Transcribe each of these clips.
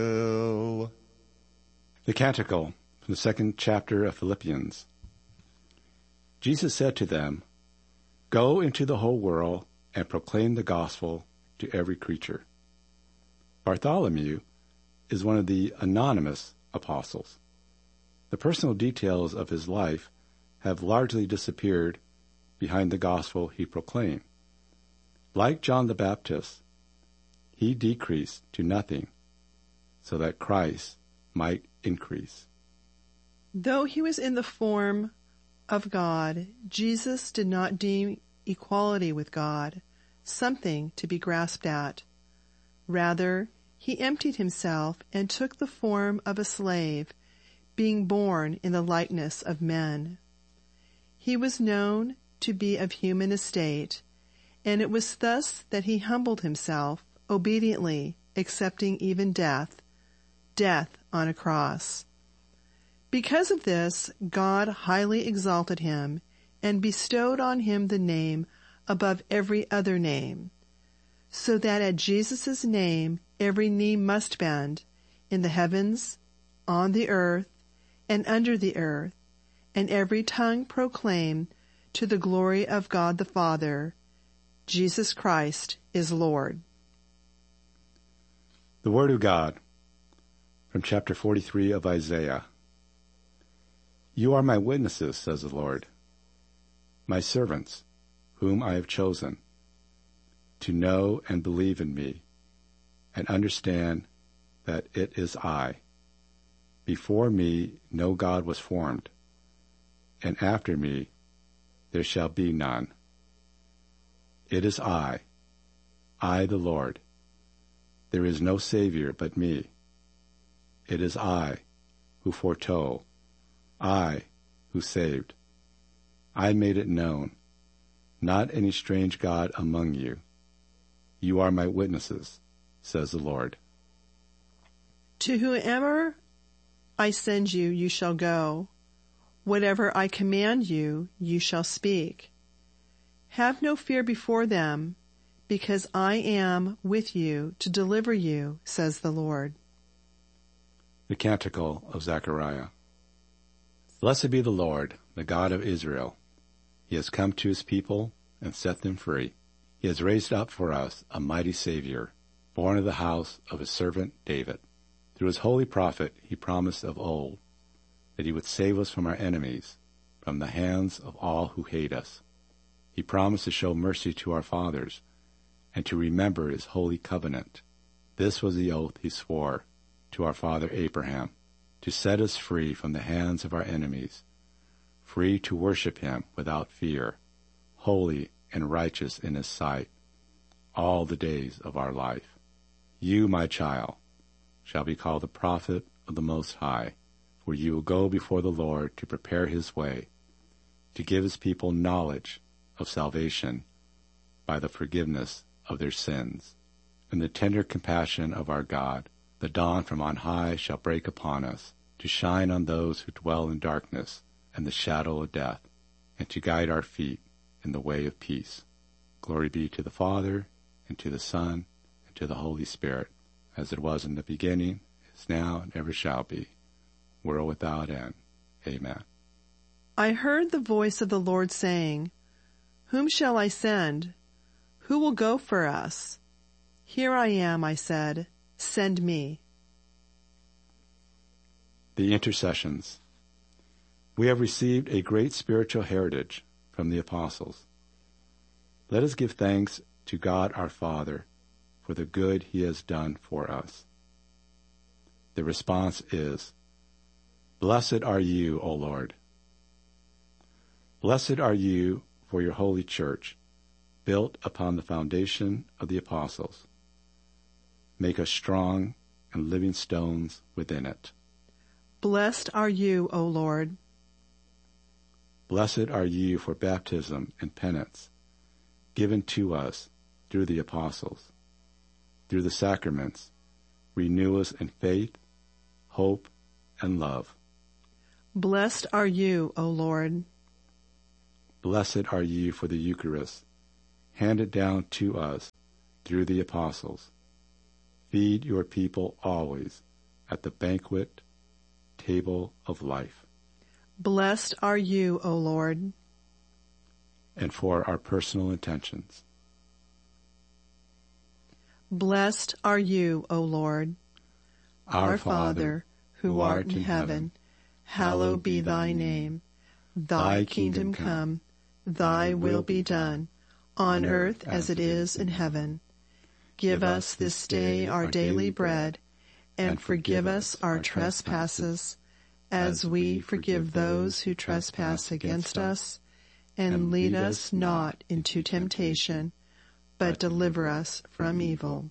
The Canticle from the second chapter of Philippians. Jesus said to them, "Go into the whole world and proclaim the gospel to every creature." Bartholomew is one of the anonymous apostles. The personal details of his life have largely disappeared behind the gospel he proclaimed. Like John the Baptist, he decreased to nothing so that Christ might increase. Though he was in the form of God, Jesus did not deem equality with God something to be grasped at. Rather, he emptied himself and took the form of a slave, being born in the likeness of men. He was known to be of human estate, and it was thus that he humbled himself, obediently accepting even death on a cross. Because of this, God highly exalted him and bestowed on him the name above every other name, so that at Jesus' name every knee must bend, in the heavens, on the earth, and under the earth, and every tongue proclaim to the glory of God the Father, Jesus Christ is Lord. The Word of God from chapter 43 of Isaiah. You are my witnesses, says the Lord, my servants, whom I have chosen, to know and believe in me, and understand that it is I. Before me no God was formed, and after me there shall be none. It is I the Lord. There is no Savior but me. It is I who foretold, I who saved. I made it known, not any strange God among you. You are my witnesses, says the Lord. To whomever I send you, you shall go. Whatever I command you, you shall speak. Have no fear before them, because I am with you to deliver you, says the Lord. The Canticle of Zechariah. Blessed be the Lord, the God of Israel. He has come to his people and set them free. He has raised up for us a mighty Savior, born of the house of his servant David. Through his holy prophet he promised of old that he would save us from our enemies, from the hands of all who hate us. He promised to show mercy to our fathers and to remember his holy covenant. This was the oath he swore to our father Abraham, to set us free from the hands of our enemies, free to worship him without fear, holy and righteous in his sight, all the days of our life. You, my child, shall be called the prophet of the Most High, for you will go before the Lord to prepare his way, to give his people knowledge of salvation by the forgiveness of their sins. In the tender compassion of our God, the dawn from on high shall break upon us, to shine on those who dwell in darkness and the shadow of death, and to guide our feet in the way of peace. Glory be to the Father, and to the Son, and to the Holy Spirit, as it was in the beginning, is now, and ever shall be, world without end. Amen. I heard the voice of the Lord saying, Whom shall I send? Who will go for us? Here I am, I said, send me. The Intercessions. We have received a great spiritual heritage from the apostles. Let us give thanks to God our Father for the good he has done for us. The response is, Blessed are you, O Lord. Blessed are you for your holy church, built upon the foundation of the apostles. Make us strong and living stones within it. Blessed are you, O Lord. Blessed are you for baptism and penance, given to us through the apostles. Through the sacraments, renew us in faith, hope, and love. Blessed are you, O Lord. Blessed are you for the Eucharist, handed down to us through the apostles. Feed your people always at the banquet table of life. Blessed are you, O Lord. And for our personal intentions. Blessed are you, O Lord. Our Father, who art in heaven, hallowed be thy name. Thy kingdom come, thy will be done, on earth as it is in heaven. Give us this day our daily bread, and forgive us our trespasses, as we forgive those who trespass against us. And lead us not into temptation, but deliver us from evil.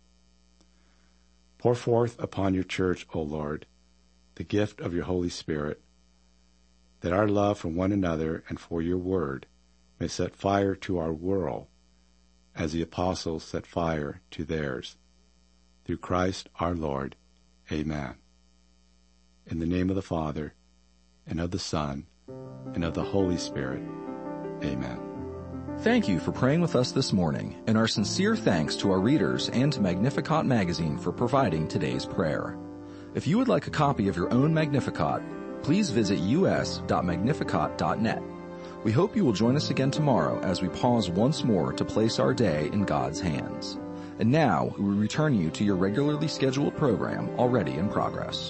Pour forth upon your church, O Lord, the gift of your Holy Spirit, that our love for one another and for your word may set fire to our world, as the apostles set fire to theirs. Through Christ our Lord. Amen. In the name of the Father, and of the Son, and of the Holy Spirit. Amen. Thank you for praying with us this morning, and our sincere thanks to our readers and to Magnificat magazine for providing today's prayer. If you would like a copy of your own Magnificat, please visit us.magnificat.net. We hope you will join us again tomorrow as we pause once more to place our day in God's hands. And now we return you to your regularly scheduled program already in progress.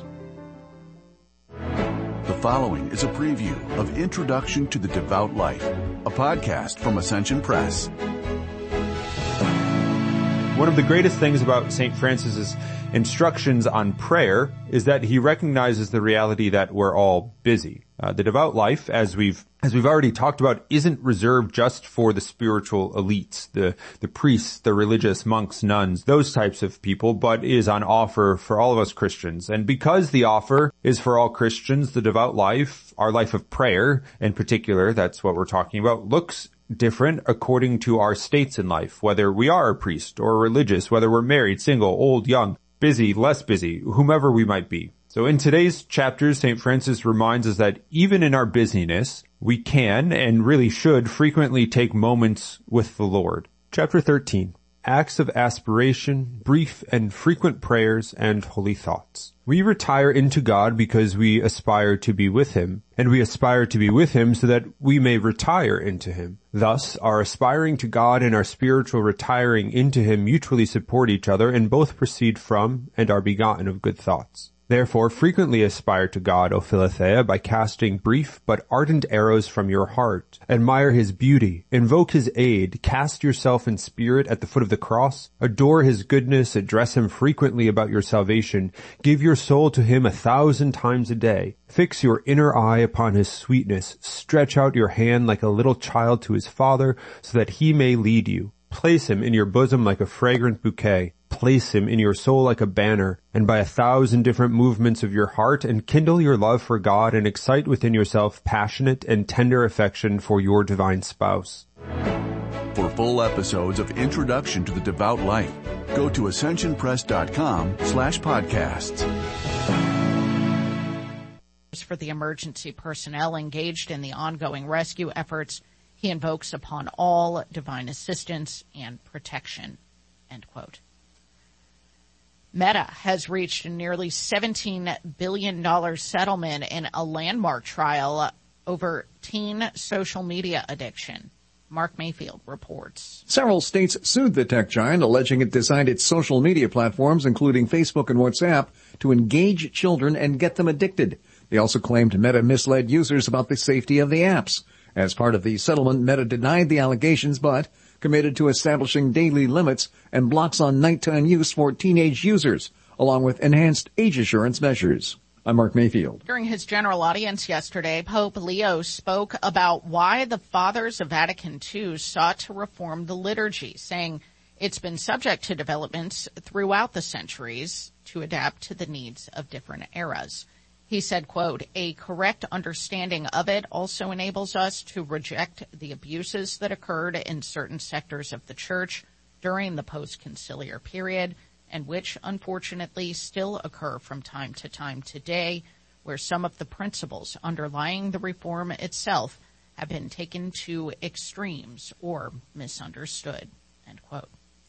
The following is a preview of Introduction to the Devout Life, a podcast from Ascension Press. One of the greatest things about St. Francis's instructions on prayer is that he recognizes the reality that we're all busy. The devout life, as we've already talked about, isn't reserved just for the spiritual elites, the priests, the religious monks, nuns, those types of people, but is on offer for all of us Christians. And because the offer is for all Christians, the devout life, our life of prayer in particular, that's what we're talking about, looks different according to our states in life, whether we are a priest or religious, whether we're married, single, old, young, busy, less busy, whomever we might be. So in today's chapters, St. Francis reminds us that even in our busyness, we can and really should frequently take moments with the Lord. Chapter 13, Acts of Aspiration, Brief and Frequent Prayers and Holy Thoughts. We retire into God because we aspire to be with Him, and we aspire to be with Him so that we may retire into Him. Thus, our aspiring to God and our spiritual retiring into Him mutually support each other, and both proceed from and are begotten of good thoughts. Therefore, frequently aspire to God, O Philothea, by casting brief but ardent arrows from your heart. Admire His beauty, invoke His aid, cast yourself in spirit at the foot of the cross, adore His goodness, address Him frequently about your salvation, give your soul to Him 1,000 times a day. Fix your inner eye upon His sweetness, stretch out your hand like a little child to his father, so that He may lead you. Place Him in your bosom like a fragrant bouquet. Place Him in your soul like a banner, and by 1,000 different movements of your heart, enkindle your love for God and excite within yourself passionate and tender affection for your divine spouse. For full episodes of Introduction to the Devout Life, go to ascensionpress.com/podcasts. For the emergency personnel engaged in the ongoing rescue efforts, he invokes upon all divine assistance and protection. End quote. Meta has reached a nearly $17 billion settlement in a landmark trial over teen social media addiction. Mark Mayfield reports. Several states sued the tech giant, alleging it designed its social media platforms, including Facebook and WhatsApp, to engage children and get them addicted. They also claimed Meta misled users about the safety of the apps. As part of the settlement, Meta denied the allegations, but committed to establishing daily limits and blocks on nighttime use for teenage users, along with enhanced age assurance measures. I'm Mark Mayfield. During his general audience yesterday, Pope Leo spoke about why the Fathers of Vatican II sought to reform the liturgy, saying it's been subject to developments throughout the centuries to adapt to the needs of different eras. He said, quote, a correct understanding of it also enables us to reject the abuses that occurred in certain sectors of the Church during the post-conciliar period, and which unfortunately still occur from time to time today, where some of the principles underlying the reform itself have been taken to extremes or misunderstood, end quote.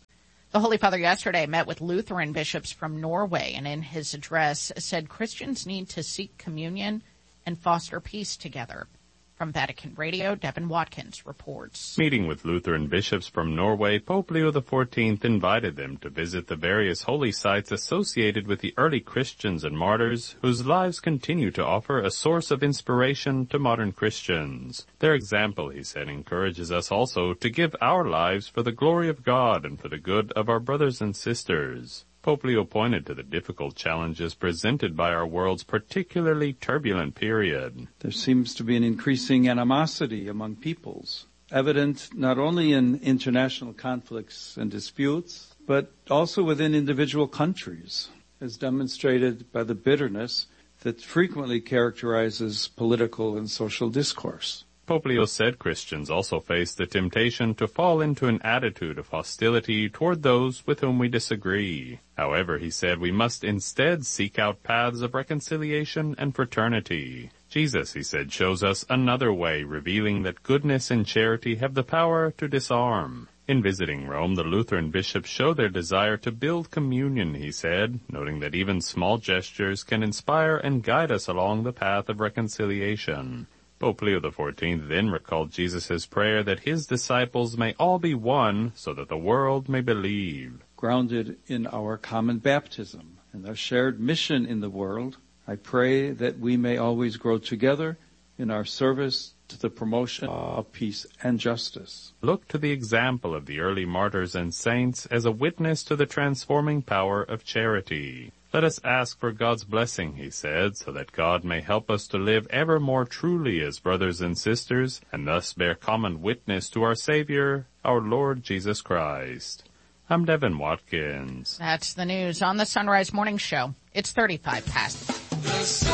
The Holy Father yesterday met with Lutheran bishops from Norway and in his address said Christians need to seek communion and foster peace together. From Vatican Radio, Devin Watkins reports. Meeting with Lutheran bishops from Norway, Pope Leo XIV invited them to visit the various holy sites associated with the early Christians and martyrs whose lives continue to offer a source of inspiration to modern Christians. Their example, he said, encourages us also to give our lives for the glory of God and for the good of our brothers and sisters. Pope Leo pointed to the difficult challenges presented by our world's particularly turbulent period. There seems to be an increasing animosity among peoples, evident not only in international conflicts and disputes, but also within individual countries, as demonstrated by the bitterness that frequently characterizes political and social discourse. Pope Leo said Christians also face the temptation to fall into an attitude of hostility toward those with whom we disagree. However, he said we must instead seek out paths of reconciliation and fraternity. Jesus, he said, shows us another way, revealing that goodness and charity have the power to disarm. In visiting Rome, the Lutheran bishops show their desire to build communion, he said, noting that even small gestures can inspire and guide us along the path of reconciliation. Pope Leo XIV then recalled Jesus' prayer that his disciples may all be one so that the world may believe. Grounded in our common baptism and our shared mission in the world, I pray that we may always grow together in our service to the promotion of peace and justice. Look to the example of the early martyrs and saints as a witness to the transforming power of charity. Let us ask for God's blessing, he said, so that God may help us to live ever more truly as brothers and sisters, and thus bear common witness to our Savior, our Lord Jesus Christ. I'm Devin Watkins. That's the news on the Sunrise Morning Show. It's 35 past. The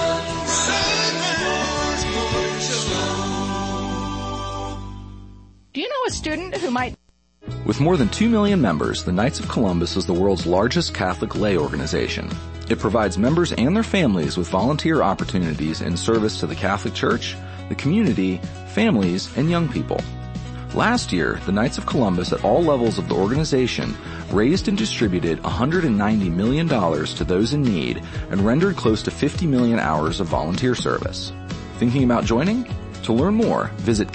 Sunrise Morning Show. Do you know a student who might... With more than 2 million members, the Knights of Columbus is the world's largest Catholic lay organization. It provides members and their families with volunteer opportunities in service to the Catholic Church, the community, families, and young people. Last year, the Knights of Columbus at all levels of the organization raised and distributed $190 million to those in need and rendered close to 50 million hours of volunteer service. Thinking about joining? To learn more, visit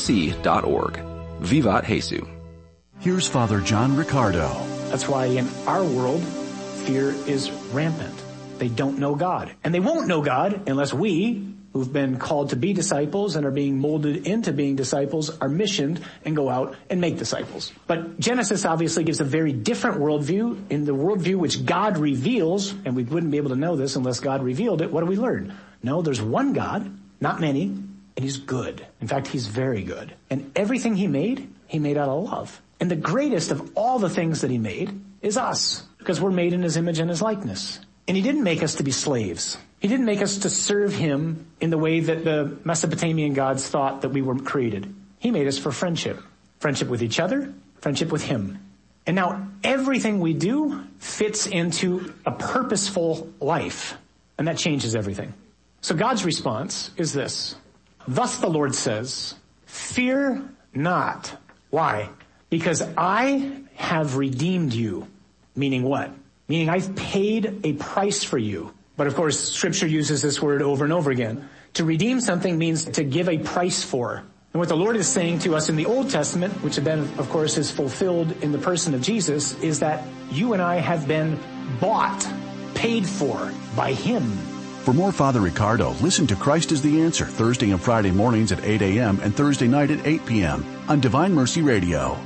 kfc.org. Vivat Jesus. Here's Father John Riccardo. That's why in our world, fear is rampant. They don't know God. And they won't know God unless we, who've been called to be disciples and are being molded into being disciples, are missioned and go out and make disciples. But Genesis obviously gives a very different worldview. In the worldview which God reveals, and we wouldn't be able to know this unless God revealed it, what do we learn? No, there's one God, not many, and he's good. In fact, he's very good. And everything he made out of love. And the greatest of all the things that he made is us, because we're made in his image and his likeness. And he didn't make us to be slaves. He didn't make us to serve him in the way that the Mesopotamian gods thought that we were created. He made us for friendship. Friendship with each other, friendship with him. And now everything we do fits into a purposeful life. And that changes everything. So God's response is this. Thus the Lord says, fear not. Why? Because I have redeemed you. Meaning what? Meaning I've paid a price for you. But of course, Scripture uses this word over and over again. To redeem something means to give a price for. And what the Lord is saying to us in the Old Testament, which then, of course, is fulfilled in the person of Jesus, is that you and I have been bought, paid for by him. For more Father Riccardo, listen to Christ is the Answer Thursday and Friday mornings at 8 a.m. and Thursday night at 8 p.m. on Divine Mercy Radio.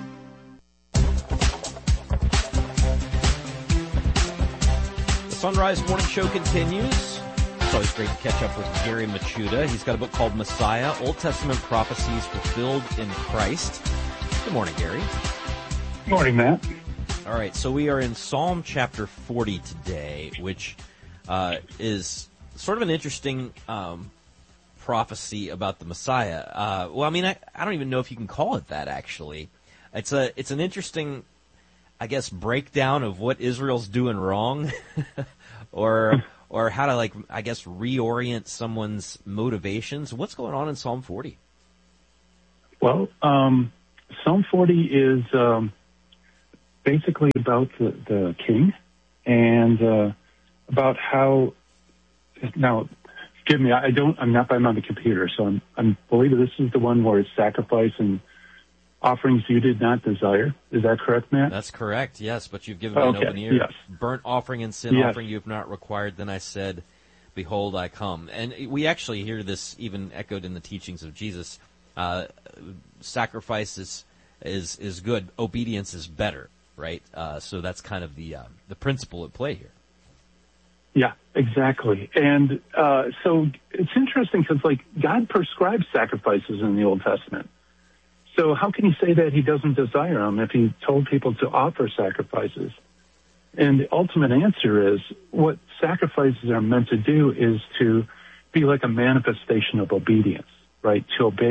Sunrise Morning Show continues. It's always great to catch up with Gary Machuda. He's got a book called Messiah, Old Testament Prophecies Fulfilled in Christ. Good morning, Gary. Good morning, Matt. All right, so we are in Psalm chapter 40 today, which is sort of an interesting prophecy about the Messiah. Well, I mean, I don't even know if you can call it that, actually. It's an interesting, I guess, breakdown of what Israel's doing wrong, or how to, like, I guess, reorient someone's motivations. What's going on in Psalm 40? Well, Psalm 40 is basically about the king and about how. Now, forgive me, I'm not by my computer, so I'm believing this is the one where it's sacrifice and offerings you did not desire. Is that correct, Matt? That's correct, yes, but you've given me an open ear. Yes. Burnt offering and sin offering you have not required. Then I said, behold, I come. And we actually hear this even echoed in the teachings of Jesus. Sacrifice is good. Obedience is better, right? So that's kind of the principle at play here. Yeah, exactly. And so it's interesting because, God prescribes sacrifices in the Old Testament. So how can he say that he doesn't desire them if he told people to offer sacrifices? And the ultimate answer is what sacrifices are meant to do is to be like a manifestation of obedience, right? To obey